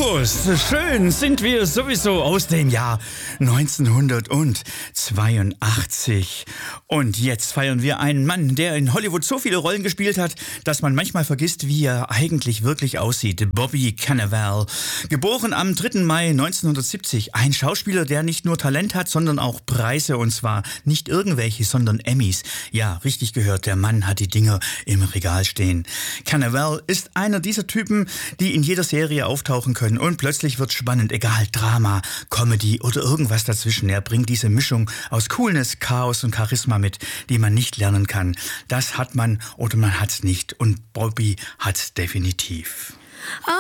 August. Schön sind wir sowieso aus dem Jahr 1982. Und jetzt feiern wir einen Mann, der in Hollywood so viele Rollen gespielt hat, dass man manchmal vergisst, wie er eigentlich wirklich aussieht. Bobby Cannavale. Geboren am 3. Mai 1970. Ein Schauspieler, der nicht nur Talent hat, sondern auch Preise. Und zwar nicht irgendwelche, sondern Emmys. Ja, richtig gehört, der Mann hat die Dinger im Regal stehen. Cannavale ist einer dieser Typen, die in jeder Serie auftauchen können und plötzlich wird's spannend, egal, Drama, Comedy oder irgendwas dazwischen. Er bringt diese Mischung aus Coolness, Chaos und Charisma mit, die man nicht lernen kann. Das hat man oder man hat's nicht und Bobby hat's definitiv.